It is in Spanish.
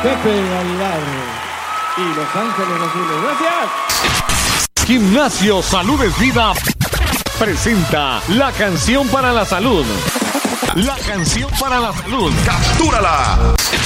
Pepe Aguilar y Los Ángeles Azules. ¡Gracias! Gimnasio Salud es Vida presenta la canción para la salud. La canción para la salud. ¡Captúrala!